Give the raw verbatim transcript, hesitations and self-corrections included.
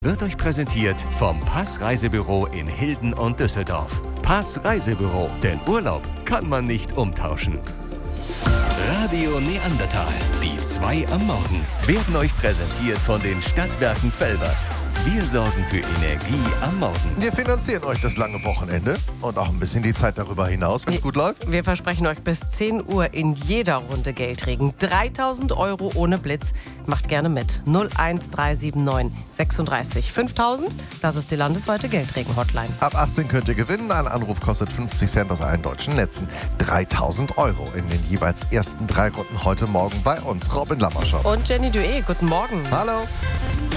Wird euch präsentiert vom Pass Reisebüro in Hilden und Düsseldorf. Pass Reisebüro, denn Urlaub kann man nicht umtauschen. Radio Neandertal, die zwei am Morgen, werden euch präsentiert von den Stadtwerken Velbert. Wir sorgen für Energie am Morgen. Wir finanzieren euch das lange Wochenende und auch ein bisschen die Zeit darüber hinaus, wenn es gut läuft. Wir versprechen euch bis zehn Uhr in jeder Runde Geldregen. dreitausend Euro ohne Blitz. Macht gerne mit. null eins drei sieben neun sechsunddreißig fünftausend. Das ist die landesweite Geldregen-Hotline. Ab achtzehn könnt ihr gewinnen. Ein Anruf kostet fünfzig Cent aus allen deutschen Netzen. dreitausend Euro in den jeweils ersten drei Runden heute Morgen bei uns. Robin Lammerschau. Und Jenny Dué, guten Morgen. Hallo.